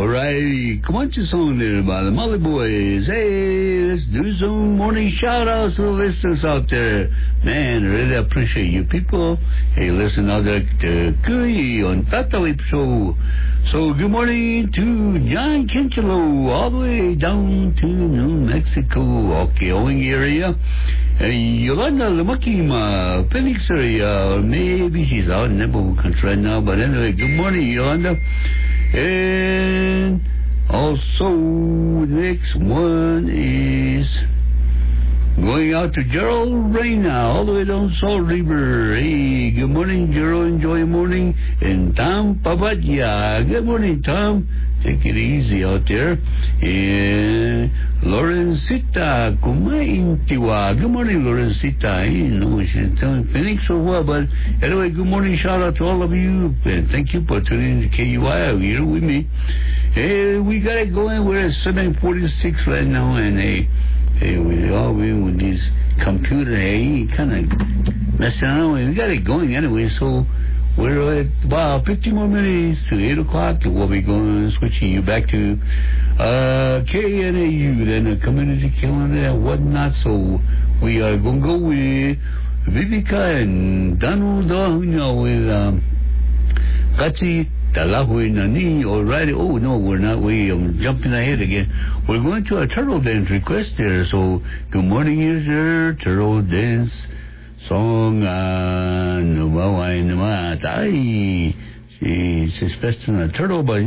Alrighty, come on to song there by the Molly Boys. Hey, let's do some morning shout-outs to the listeners out there. Man, I really appreciate you people. Hey, listen out there to Kuyi on Tatalip Show. So, good morning to John Kinchelo, all the way down to New Mexico, okay, Owing area. Yolanda Lamakima, Phoenix area, maybe she's out in neighborhood country right now, but anyway, good morning, Yolanda. And also, next one is going out to Gerald Reyna, all the way down Salt River. Hey, good morning, Gerald. Enjoy your morning. And Tom Pavadia. Good morning, Tom. Take it easy out there. And Lorencita Kumaintiwa. Good morning, Lorencita. I didn't know she's telling Phoenix or what, but anyway, good morning. Shout out to all of you. And thank you for tuning in to KUI. You're with me. Hey, we got it going. We're at 7:46 right now, and hey, we all been with this computer, hey, kind of messing around. We got it going anyway, so we're at 15 more minutes to 8 o'clock, and we'll be going, switching you back to KNAU, then a community calendar and whatnot. So we are going to go with Vivica and Donald with Katsi Talahui Nani. Alright. Oh no, we're not. I'm jumping ahead again. We're going to a turtle dance request there. So good morning, here's your turtle dance song. She's best in a turtle, but